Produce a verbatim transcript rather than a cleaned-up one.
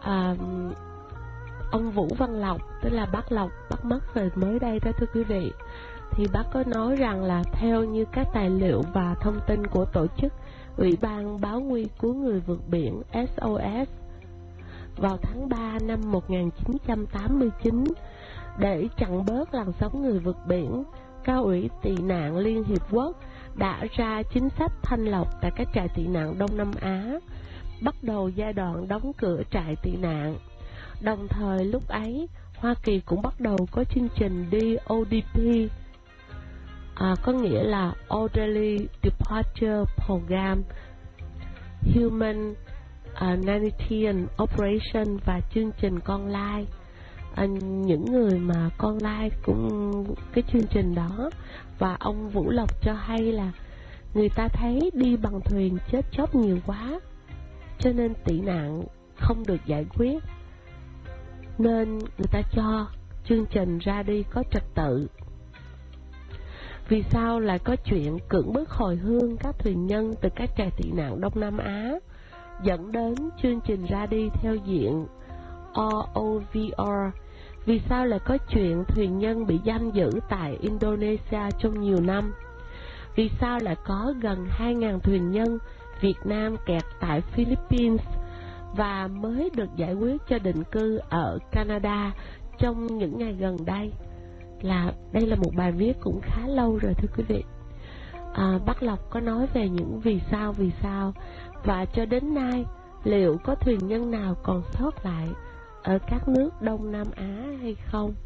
à, ông Vũ Văn Lộc, tức là bác Lộc, bác mất về mới đây đó thưa quý vị, thì bác có nói rằng là theo như các tài liệu và thông tin của tổ chức Ủy ban Báo Nguy Cứu Người Vượt Biển S O S, vào tháng ba năm một nghìn chín trăm tám mươi chín, để chặn bớt làn sóng người vượt biển, Cao ủy tị nạn Liên Hiệp Quốc đã ra chính sách thanh lọc tại các trại tị nạn Đông Nam Á, bắt đầu giai đoạn đóng cửa trại tị nạn. Đồng thời lúc ấy, Hoa Kỳ cũng bắt đầu có chương trình D O D P, à, có nghĩa là Orderly Departure Program, Human Humanitarian Operation và chương trình Con Lai. À, những người mà Con Lai cũng cái chương trình đó. Và ông Vũ Lộc cho hay là người ta thấy đi bằng thuyền chết chóc nhiều quá, cho nên tị nạn không được giải quyết, nên người ta cho chương trình ra đi có trật tự. Vì sao lại có chuyện cưỡng bức hồi hương các thuyền nhân từ các trại tị nạn Đông Nam Á, dẫn đến chương trình ra đi theo diện O O V R? Vì sao lại có chuyện thuyền nhân bị giam giữ tại Indonesia trong nhiều năm? Vì sao lại có gần hai nghìn thuyền nhân Việt Nam kẹt tại Philippines và mới được giải quyết cho định cư ở Canada trong những ngày gần đây? Là đây là một bài viết cũng khá lâu rồi thưa quý vị. à, Bác Lộc có nói về những vì sao vì sao và cho đến nay liệu có thuyền nhân nào còn sót lại ở các nước Đông Nam Á hay không?